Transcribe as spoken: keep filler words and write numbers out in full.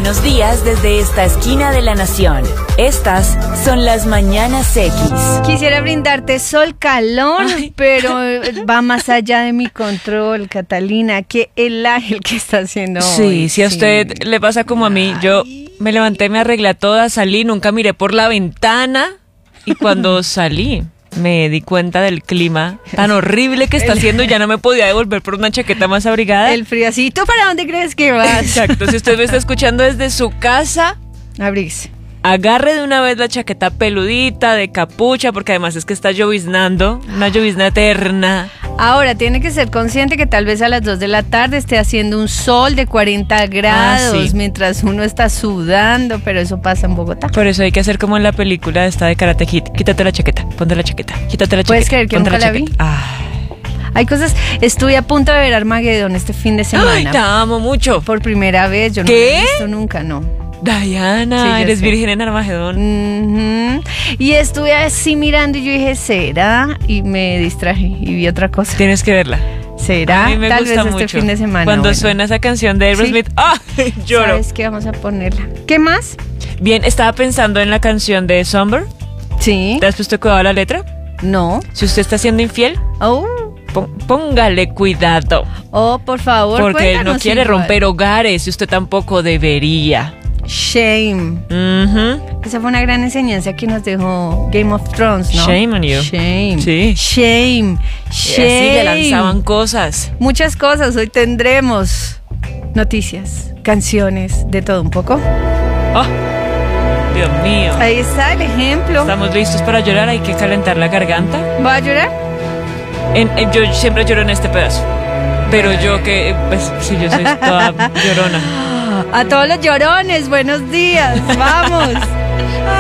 buenos días desde esta esquina de la nación. Estas son las Mañanas X. Quisiera brindarte sol, calor, Ay. pero va más allá de mi control, Catalina, que el ángel que está haciendo Sí, hoy. si a usted le pasa como a mí, yo me levanté, me arreglé toda, salí, nunca miré por la ventana y cuando salí me di cuenta del clima tan horrible que está haciendo y ya no me podía devolver por una chaqueta más abrigada. El frío así. ¿Tú para dónde crees que vas? Exacto, si usted me está escuchando desde su casa, Abríguese. agarre de una vez la chaqueta peludita, de capucha, porque además es que está lloviznando, una llovizna eterna. Ahora, tiene que ser consciente que tal vez a las dos de la tarde esté haciendo un sol de cuarenta grados, Ah, sí. mientras uno está sudando, pero eso pasa en Bogotá. Por eso hay que hacer como en la película esta de Karate Kid. Quítate la chaqueta, ponte la chaqueta, quítate la chaqueta. ¿Puedes creer que ponte nunca la vi? chaqueta. Ay. Hay cosas, estuve a punto de ver Armagedón este fin de semana. Ay, te amo mucho. Por primera vez, yo no ¿Qué? lo he visto nunca, no. Diana, Sí, yo eres sé. virgen en Armagedón. Ujú. Y estuve así mirando y yo dije, ¿será? Y me distraje y vi otra cosa. Tienes que verla. ¿Será? A mí me Tal gusta vez mucho. este fin de semana. Cuando bueno. suena esa canción de Aerosmith, ¡ah! Lloro. ¿Sabes qué? Vamos a ponerla. ¿Qué más? Bien, estaba pensando en la canción de Somber. Sí. ¿Te has puesto cuidado a la letra? No. Si usted está siendo infiel, Oh, pon- póngale cuidado. oh, por favor, Porque él no cuéntanos quiere igual. romper hogares y usted tampoco debería. Shame. Ujú. Esa fue una gran enseñanza que nos dejó Game of Thrones, ¿no? Shame on you. Shame. Sí. Shame. Y así Shame. le lanzaban cosas. Muchas cosas. Hoy tendremos noticias, canciones, de todo un poco. ¡Oh! Dios mío. Ahí está el ejemplo. ¿Estamos listos para llorar? Hay que calentar la garganta. ¿Va a llorar? En- en- yo siempre lloro en este pedazo. Pero yo que, pues, sí, yo soy toda llorona. A todos los llorones, buenos días. Vamos.